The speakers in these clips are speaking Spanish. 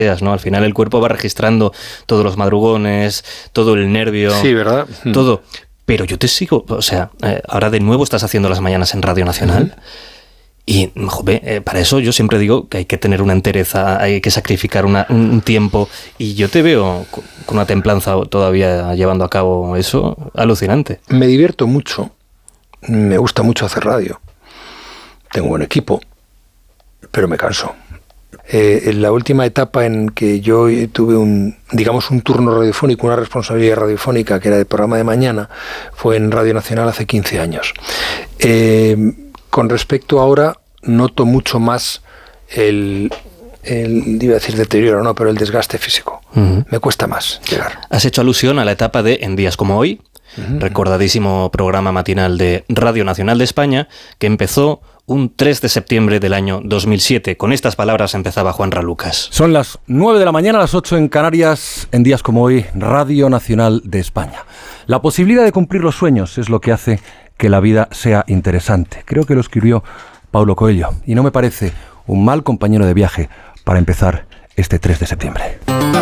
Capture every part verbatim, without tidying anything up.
¿no? Al final el cuerpo va registrando todos los madrugones, todo el nervio, sí, ¿verdad? todo. Pero yo te sigo, o sea, eh, ahora de nuevo estás haciendo las mañanas en Radio Nacional. Uh-huh. Y, joder, eh, para eso yo siempre digo que hay que tener una entereza, hay que sacrificar una, un, un tiempo. Y yo te veo con una templanza todavía llevando a cabo eso, alucinante. Me divierto mucho, me gusta mucho hacer radio. Tengo un buen equipo, pero me canso. Eh, en la última etapa en que yo tuve un, digamos, un turno radiofónico, una responsabilidad radiofónica, que era el programa de mañana, fue en Radio Nacional hace quince años. Eh, Con respecto a ahora, noto mucho más el, el, iba a decir deterioro, no, pero el desgaste físico. Uh-huh. Me cuesta más llegar. Has hecho alusión a la etapa de En días como hoy, uh-huh. recordadísimo programa matinal de Radio Nacional de España, que empezó un tres de septiembre del año dos mil siete. Con estas palabras empezaba Juanra Lucas. Son las nueve de la mañana, las ocho en Canarias, En días como hoy, Radio Nacional de España. La posibilidad de cumplir los sueños es lo que hace que la vida sea interesante. Creo que lo escribió Paulo Coelho y no me parece un mal compañero de viaje para empezar este tres de septiembre.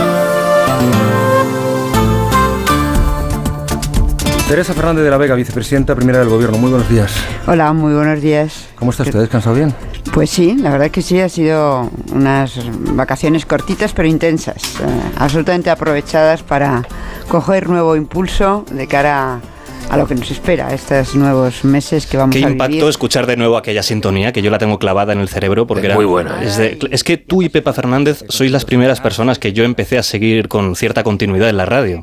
Teresa Fernández de la Vega, vicepresidenta primera del Gobierno. Muy buenos días. Hola, muy buenos días. ¿Cómo está usted? ¿Ha descansado bien? Pues sí, la verdad que sí, ha sido unas vacaciones cortitas pero intensas, eh, absolutamente aprovechadas para coger nuevo impulso de cara a a lo que nos espera estos nuevos meses que vamos a vivir. Qué impacto escuchar de nuevo aquella sintonía, que yo la tengo clavada en el cerebro, porque es era muy buena. Es, de, es que tú y Pepa Fernández sois las primeras personas que yo empecé a seguir con cierta continuidad en la radio.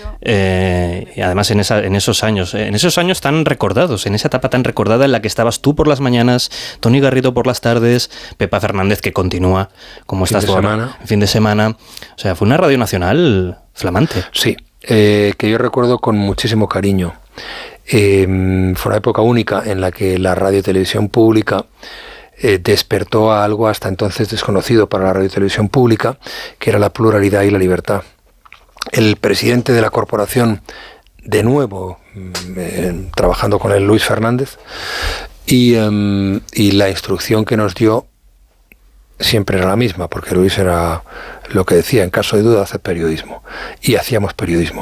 Eh, y además en, esa, en esos años, en esos años tan recordados, en esa etapa tan recordada en la que estabas tú por las mañanas, Tony Garrido por las tardes, Pepa Fernández que continúa, como estás tú ahora, fin de semana. O sea, fue una radio nacional flamante. Sí, eh, que yo recuerdo con muchísimo cariño. Eh, fue una época única en la que la radio y televisión pública eh, despertó a algo hasta entonces desconocido para la radio y televisión pública, que era la pluralidad y la libertad. El presidente de la corporación, de nuevo, eh, trabajando con él, Luis Fernández, y, eh, y la instrucción que nos dio siempre era la misma, porque Luis era lo que decía, en caso de duda, hacer periodismo. Y hacíamos periodismo.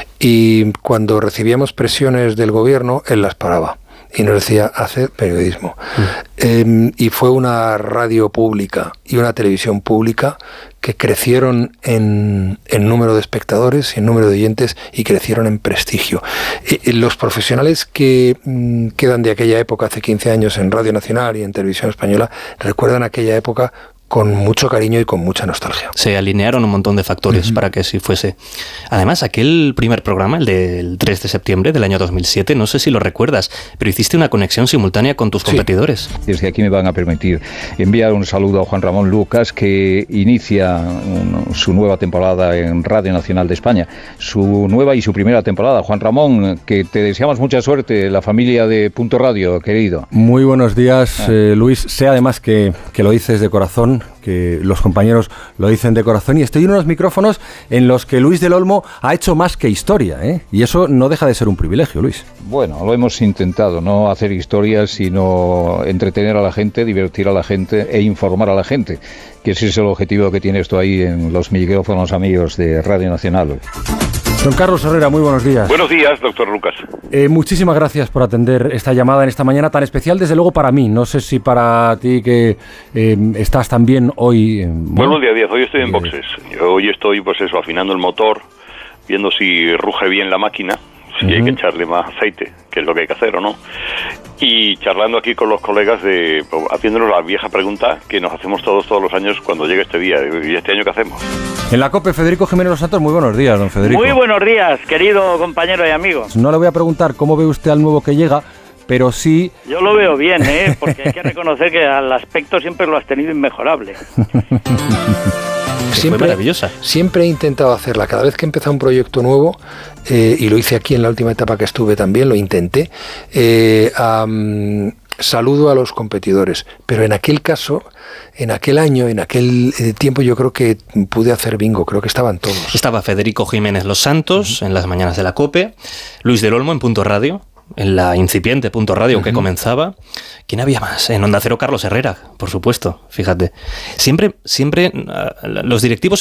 Y cuando recibíamos presiones del gobierno, él las paraba. Y nos decía, hacer periodismo. Mm. Eh, y fue una radio pública y una televisión pública que crecieron en, en número de espectadores y en número de oyentes y crecieron en prestigio. Eh, los profesionales que mm, quedan de aquella época, hace quince años, en Radio Nacional y en Televisión Española, recuerdan aquella época con mucho cariño y con mucha nostalgia. Se alinearon un montón de factores uh-huh. para que así fuese. Además, aquel primer programa, el del tres de septiembre del año dos mil siete, no sé si lo recuerdas, pero hiciste una conexión simultánea con tus sí. competidores. Desde aquí me van a permitir enviar un saludo a Juan Ramón Lucas, que inicia un, su nueva temporada en Radio Nacional de España. Su nueva y su primera temporada. Juan Ramón, que te deseamos mucha suerte, la familia de Punto Radio, querido. Muy buenos días, ah. eh, Luis. Sé además que, que lo dices de corazón, que los compañeros lo dicen de corazón, y estoy en unos micrófonos en los que Luis del Olmo ha hecho más que historia, ¿eh? Y eso no deja de ser un privilegio, Luis. Bueno, lo hemos intentado, no hacer historias, sino entretener a la gente, divertir a la gente e informar a la gente, que ese es el objetivo que tienes tú ahí en los micrófonos amigos de Radio Nacional. Don Carlos Herrera, muy buenos días. Buenos días, doctor Lucas. Eh, muchísimas gracias por atender esta llamada en esta mañana tan especial, desde luego para mí. No sé si para ti que eh, estás también hoy... Eh, bueno, buenos días, días. Hoy estoy en boxes. Yo hoy estoy, pues eso, afinando el motor, viendo si ruge bien la máquina, si uh-huh. hay que echarle más aceite, que es lo que hay que hacer o no. Y charlando aquí con los colegas, de haciéndonos la vieja pregunta que nos hacemos todos todos los años cuando llega este día. ¿Y este año qué hacemos? En la COPE, Federico Jiménez Los Santos, muy buenos días, don Federico. Muy buenos días, querido compañero y amigo. No le voy a preguntar cómo ve usted al nuevo que llega, pero sí... Yo lo veo bien, ¿eh? Porque hay que reconocer que al aspecto siempre lo has tenido inmejorable. Siempre, maravillosa. Siempre he intentado hacerla. Cada vez que empezó un proyecto nuevo, eh, y lo hice aquí en la última etapa que estuve también, lo intenté, eh, um, saludo a los competidores. Pero en aquel caso, en aquel año, en aquel eh, tiempo, yo creo que pude hacer bingo. Creo que estaban todos. Estaba Federico Jiménez Los Santos uh-huh. en las mañanas de la COPE, Luis del Olmo en Punto Radio, en la incipiente Punto Radio uh-huh. que comenzaba. ¿Quién había más? En Onda Cero, Carlos Herrera, por supuesto, fíjate. Siempre, siempre uh, los directivos